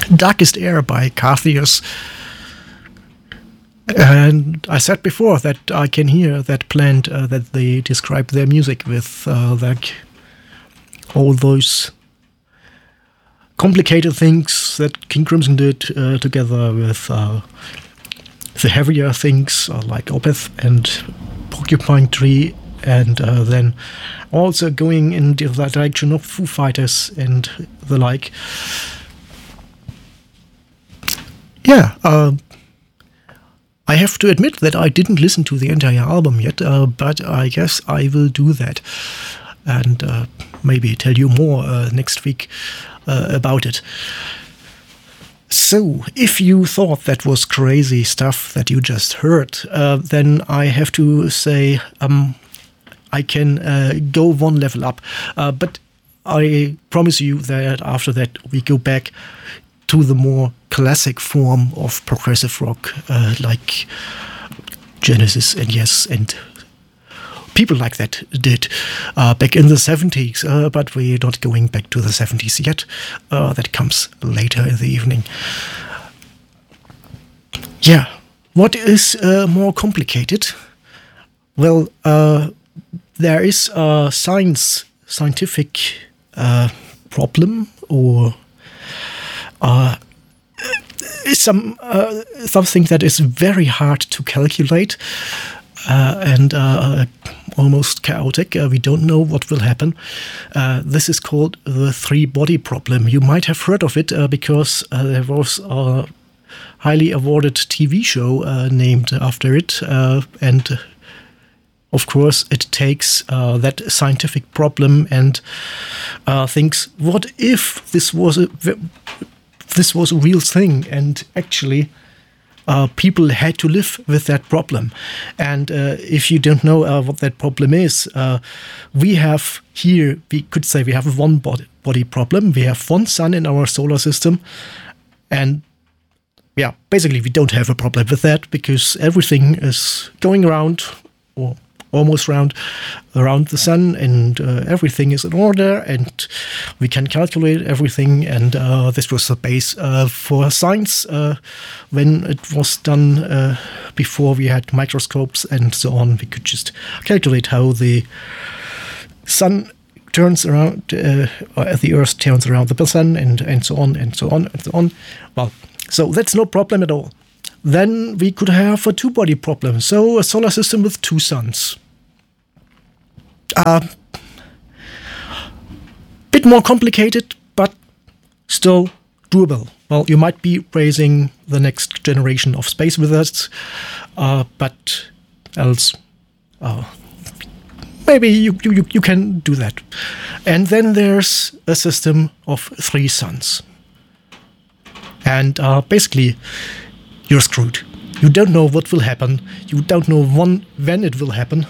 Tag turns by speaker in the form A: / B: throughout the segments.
A: Darkest Air by Carthius. And I said before that I can hear that plant that they describe their music with, like all those complicated things that King Crimson did together with the heavier things like Opeth and Porcupine Tree, and then also going in the direction of Foo Fighters and the like. Yeah, I have to admit that I didn't listen to the entire album yet, but I guess I will do that and maybe tell you more next week about it. So, if you thought that was crazy stuff that you just heard, then I have to say I can go one level up. But I promise you that after that we go back to the more classic form of progressive rock, like Genesis and Yes and people like that did back in the 70s, but we're not going back to the 70s yet. That comes later in the evening. Yeah, what is more complicated? Well, there is a scientific problem, or something that is very hard to calculate and almost chaotic. We don't know what will happen. This is called the three-body problem. You might have heard of it because there was a highly awarded TV show named after it, and of course it takes that scientific problem and thinks, what if this was a real thing, and actually people had to live with that problem. And if you don't know what that problem is, we have here, we could say we have a one body problem. We have one sun in our solar system, and yeah, basically we don't have a problem with that because everything is going around, or almost around the sun, and everything is in order, and we can calculate everything. And this was the base for science when it was done before we had microscopes and so on. We could just calculate how the sun turns around, the Earth turns around the sun, and so on and so on and so on. Well, so that's no problem at all. Then we could have a two-body problem, so a solar system with two suns. Bit more complicated, but still doable. Well, you might be raising the next generation of space wizards, but else, maybe you can do that. And then there's a system of three suns. And basically, you're screwed. You don't know what will happen. You don't know when it will happen.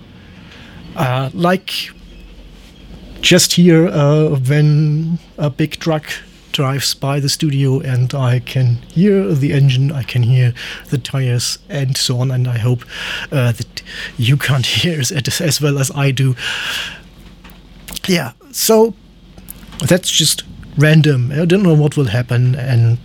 A: Like just here, when a big truck drives by the studio and I can hear the engine, I can hear the tires and so on, and I hope that you can't hear it as well as I do. Yeah, so that's just random. I don't know what will happen, and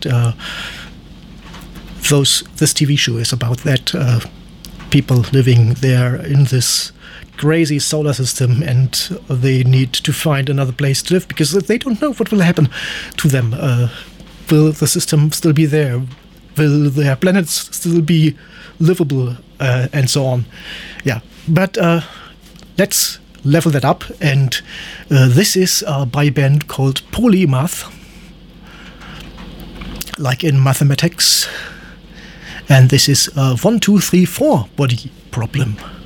A: this TV show is about that. People living there in this crazy solar system, and they need to find another place to live because they don't know what will happen to them. Will the system still be there? Will their planets still be livable? And so on. Yeah, but let's level that up, and this is by a band called Polymath, like in mathematics, and this is a 1, 2, 3, 4 body problem.